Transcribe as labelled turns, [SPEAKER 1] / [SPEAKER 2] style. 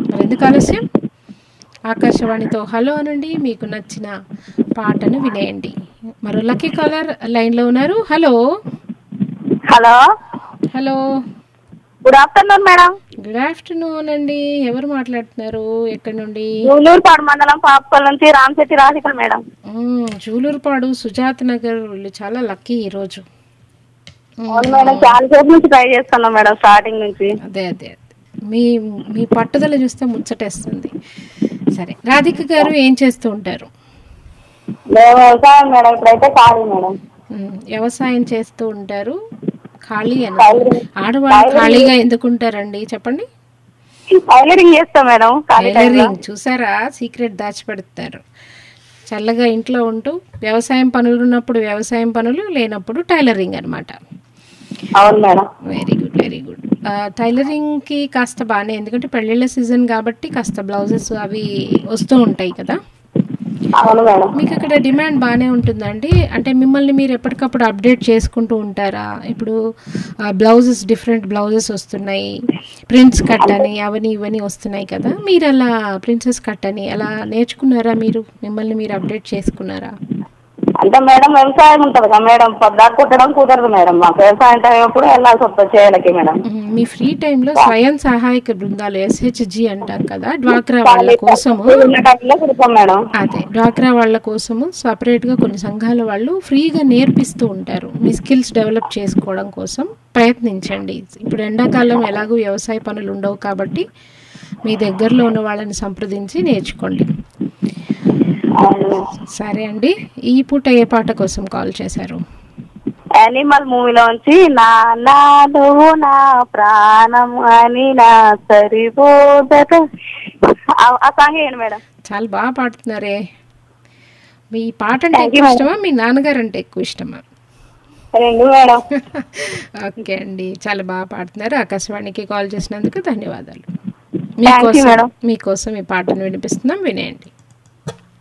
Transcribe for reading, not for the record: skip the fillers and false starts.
[SPEAKER 1] మరి ఎందుకు ఆలస్యం? ఆకాశవాణితో హలో అనండి, మీకు నచ్చిన పాటను వినేయండి. మరో లక్కీ కాలర్ లైన్లో ఉన్నారు. Hello.
[SPEAKER 2] Hello,
[SPEAKER 1] hello,
[SPEAKER 2] good afternoon madam.
[SPEAKER 1] Good afternoon అండి. ఎవరు మాట్లాడుతున్నారు, ఎక్కడి నుండి?
[SPEAKER 2] జూలూరుపాడు మండలం పాపకొల్ నుంచి రామశెట్టి రాధిక మేడం.
[SPEAKER 1] జూలూరుపాడు సుజాత నగర్ వీళ్ళు చాలా లక్కీ ఈరోజు.
[SPEAKER 2] అవును మేడం, చాలా సేపు నుంచి ట్రై చేస్తున్నాం మేడం, స్టార్టింగ్ నుంచి.
[SPEAKER 1] అదే అదే అదే మీ మీ పట్టుదల చూస్తే ముచ్చటేస్తుంది. సరే రాధిక గారు, ఏం చేస్తూ ఉంటారు?
[SPEAKER 2] మేము వ్యవసాయం మేడం, ఇప్పుడైతే ఖాళీ మేడం.
[SPEAKER 1] వ్యవసాయం చేస్తూ ఉంటారు, ఖాళీ అని.
[SPEAKER 2] టైలరింగ్
[SPEAKER 1] ఆడవాళ్ళు ఖాళీగా ఎందుకు ఉంటారండి చెప్పండి?
[SPEAKER 2] టైలరింగ్ చేస్తాం మేడం ఖాళీ టైంలో.
[SPEAKER 1] టైలరింగ్ చూసారా, సీక్రెట్ దాచిపెడతారు. చల్లగా ఇంట్లో ఉంటూ వ్యవసాయం పనులు ఉన్నప్పుడు వ్యవసాయం పనులు, లేనప్పుడు టైలరింగ్ అనమాట.
[SPEAKER 2] అవును madam.
[SPEAKER 1] Very good, very good. టైలరింగ్కి కాస్త బాగానే, ఎందుకంటే పెళ్ళిళ్ళ సీజన్ కాబట్టి కాస్త బ్లౌజెస్ అవి వస్తూ ఉంటాయి కదా.
[SPEAKER 2] అవును మేడం.
[SPEAKER 1] మీకు అక్కడ డిమాండ్ బాగానే ఉంటుందండి. అంటే మిమ్మల్ని మీరు ఎప్పటికప్పుడు అప్డేట్ చేసుకుంటూ ఉంటారా? ఇప్పుడు బ్లౌజెస్, డిఫరెంట్ బ్లౌజెస్ వస్తున్నాయి, ప్రిన్స్ కట్ అని అవని ఇవని వస్తున్నాయి కదా. మీరు అలా ప్రిన్సెస్ కట్ అని అలా నేర్చుకున్నారా? మీరు మిమ్మల్ని మీరు అప్డేట్ చేసుకున్నారా?
[SPEAKER 2] అంటే మేడం వ్యవసాయం ఉంటుంది కదా మేడం, పొద్దాకు కుట్టడం కుదరదు మేడం, మాకు వ్యవసాయం టైం ఎప్పుడు వెళ్ళాల్సి వస్తుంది చేయాలకి మేడం.
[SPEAKER 1] మీ ఫ్రీ టైంలో స్వయం సహాయక బృందాలు, SHG అంటాం కదా, డ్వాక్రా వాళ్ళ కోసము.
[SPEAKER 2] కుడతాం మేడం.
[SPEAKER 1] అదే డ్వాక్రా వాళ్ళ కోసము సపరేట్గా కొన్ని సంఘాల వాళ్ళు ఫ్రీగా నేర్పిస్తూ ఉంటారు. మీ స్కిల్స్ డెవలప్ చేసుకోవడం కోసం ప్రయత్నించండి. ఇప్పుడు ఎండాకాలం ఎలాగో వ్యవసాయ పనులు ఉండవు కాబట్టి మీ దగ్గరలో ఉన్న వాళ్ళని సంప్రదించి నేర్చుకోండి. సరే అండి, ఈ పూట ఏ పాట కోసం కాల్ చేశారు?
[SPEAKER 2] యానిమల్ మూవీలోంచి నాన్న నువ్వు నా ప్రాణం అని నా సరిపోదట, ఆ సాంగ్ ఏంటి మేడం?
[SPEAKER 1] చాలా బాగా పాడుతున్నారే. మీ పాట అంటే ఎక్కువ ఇష్టమా, మీ నాన్నగారు అంటే ఎక్కువ ఇష్టమా?
[SPEAKER 2] రెండు మేడం.
[SPEAKER 1] ఓకే అండి, చాలా బాగా పాడుతున్నారు. ఆకాశవాణికి కాల్ చేసినందుకు ధన్యవాదాలు. మీకోసం ఈ పాటను వినిపిస్తున్నాం, వినేయండి.